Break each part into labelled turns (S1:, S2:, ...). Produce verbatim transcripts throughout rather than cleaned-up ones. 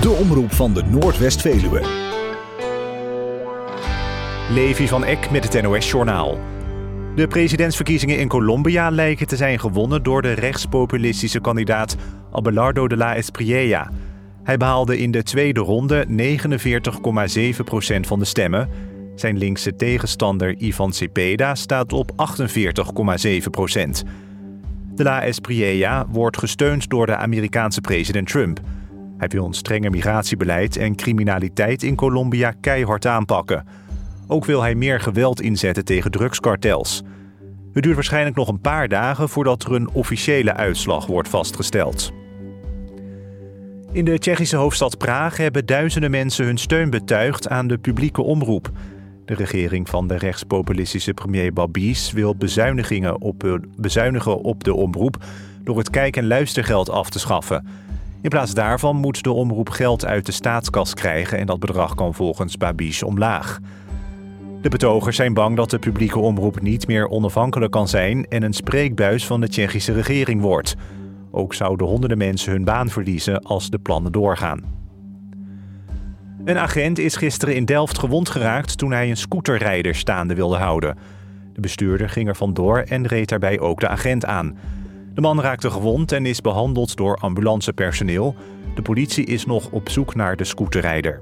S1: de omroep van de Noordwest-Veluwe.
S2: Levi van Eck met het N O S-journaal. De presidentsverkiezingen in Colombia lijken te zijn gewonnen door de rechtspopulistische kandidaat Abelardo de la Espriella. Hij behaalde in de tweede ronde negenenveertig komma zeven procent van de stemmen. Zijn linkse tegenstander Ivan Cepeda staat op achtenveertig komma zeven procent. De la Espriella wordt gesteund door de Amerikaanse president Trump. Hij wil een strenger migratiebeleid en criminaliteit in Colombia keihard aanpakken. Ook wil hij meer geweld inzetten tegen drugskartels. Het duurt waarschijnlijk nog een paar dagen voordat er een officiële uitslag wordt vastgesteld. In de Tsjechische hoofdstad Praag hebben duizenden mensen hun steun betuigd aan de publieke omroep. De regering van de rechtspopulistische premier Babiš wil bezuinigingen op, bezuinigen op de omroep door het kijk- en luistergeld af te schaffen. In plaats daarvan moet de omroep geld uit de staatskas krijgen en dat bedrag kan volgens Babiš omlaag. De betogers zijn bang dat de publieke omroep niet meer onafhankelijk kan zijn en een spreekbuis van de Tsjechische regering wordt. Ook zouden honderden mensen hun baan verliezen als de plannen doorgaan. Een agent is gisteren in Delft gewond geraakt toen hij een scooterrijder staande wilde houden. De bestuurder ging er vandoor en reed daarbij ook de agent aan. De man raakte gewond en is behandeld door ambulancepersoneel. De politie is nog op zoek naar de scooterrijder.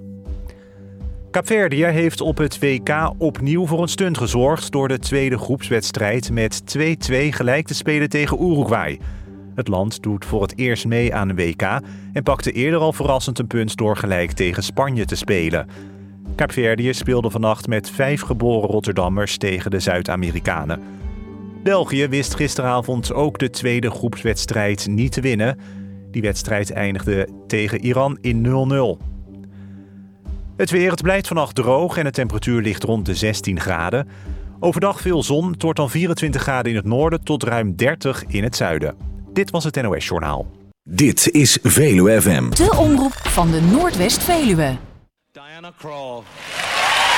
S2: Kaapverdië heeft op het W K opnieuw voor een stunt gezorgd door de tweede groepswedstrijd met twee-twee gelijk te spelen tegen Uruguay. Het land doet voor het eerst mee aan een W K en pakte eerder al verrassend een punt door gelijk tegen Spanje te spelen. Kaapverdië speelde vannacht met vijf geboren Rotterdammers tegen de Zuid-Amerikanen. België wist gisteravond ook de tweede groepswedstrijd niet te winnen. Die wedstrijd eindigde tegen Iran in nul nul. Het weer, het blijft vannacht droog en de temperatuur ligt rond de zestien graden. Overdag veel zon, het wordt dan vierentwintig graden in het noorden tot ruim dertig in het zuiden. Dit was het N O S-journaal.
S1: Dit is Veluwe F M.
S3: De omroep van de Noordwest-Veluwe.
S4: Diana Krall.